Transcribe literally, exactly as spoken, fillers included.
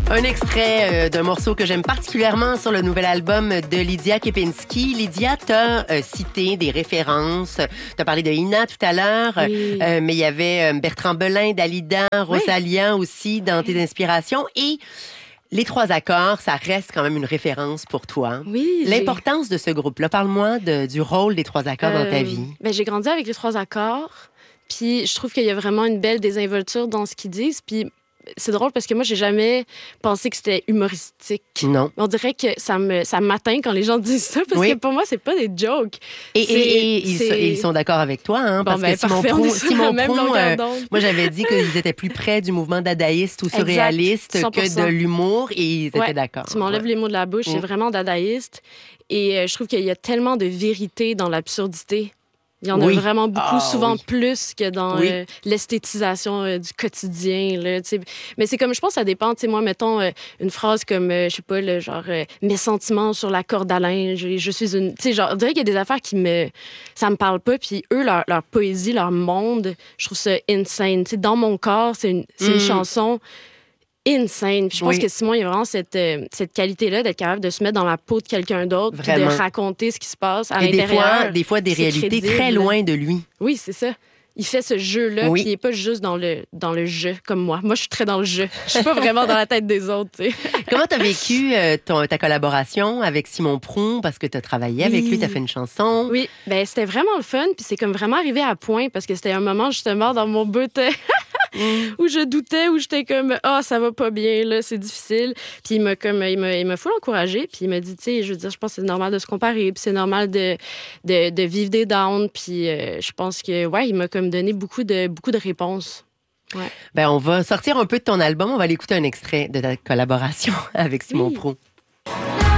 Un extrait euh, d'un morceau que j'aime particulièrement sur le nouvel album de Lydia Kepinski. Lydia, t'as euh, cité des références. T'as parlé de Ina tout à l'heure, oui. euh, mais il y avait euh, Bertrand Belin, Dalida, Rosalia oui. aussi dans tes inspirations. Et les trois accords, ça reste quand même une référence pour toi. Oui. L'importance j'ai... de ce groupe-là, parle-moi de, du rôle des trois accords euh, dans ta vie. Ben, j'ai grandi avec les trois accords, puis je trouve qu'il y a vraiment une belle désinvolture dans ce qu'ils disent, puis c'est drôle parce que moi, j'ai jamais pensé que c'était humoristique. Non. On dirait que ça me ça m'atteint quand les gens disent ça, parce oui. que pour moi, c'est pas des jokes. Et, et, et ils, sont, ils sont d'accord avec toi, hein? Parce bon, ben, que Simon parfait, Prou, Simon Prou euh, moi, j'avais dit qu'ils étaient plus près du mouvement dadaïste ou surréaliste exact, que de l'humour, et ils étaient ouais. d'accord. Tu m'enlèves ouais. les mots de la bouche, mmh. c'est vraiment dadaïste. Et euh, je trouve qu'il y a tellement de vérité dans l'absurdité. Il y en oui. a vraiment beaucoup, ah, souvent oui. plus que dans oui. euh, l'esthétisation euh, du quotidien. Là, mais c'est comme, je pense, ça dépend. Moi, mettons euh, une phrase comme, euh, je sais pas, le genre, euh, mes sentiments sur la corde à linge, je, je suis une. Tu sais, genre, on dirait qu'il y a des affaires qui me. Ça me parle pas. Puis eux, leur, leur poésie, leur monde, je trouve ça insane. T'sais, dans mon corps, c'est une, c'est mm. une chanson insane. Puis je pense oui. que Simon, il y a vraiment cette, euh, cette qualité-là d'être capable de se mettre dans la peau de quelqu'un d'autre, puis de raconter ce qui se passe à Et l'intérieur. Des fois, des fois, des réalités crédible. Très loin de lui. Oui, c'est ça. Il fait ce jeu-là, oui. puis il n'est pas juste dans le, dans le jeu, comme moi. Moi, je suis très dans le jeu. Je suis pas vraiment dans la tête des autres, tu sais. Comment tu as vécu euh, ton, ta collaboration avec Simon Prou? Parce que tu as travaillé avec oui. lui, tu as fait une chanson. Oui, ben c'était vraiment le fun, puis c'est comme vraiment arrivé à point, parce que c'était un moment, justement, dans mon beutet, mm. où je doutais, où j'étais comme « Ah, oh, ça va pas bien, là, c'est difficile. » Puis il m'a comme, il m'a, il m'a full encouragé, puis il m'a dit, tu sais, je veux dire, je pense que c'est normal de se comparer, puis c'est normal de, de, de vivre des downs, puis euh, je pense que, ouais, il m'a comme donné beaucoup de, beaucoup de réponses. Ouais. Ben, on va sortir un peu de ton album. On va aller écouter un extrait de ta collaboration avec Simon oui. Prou.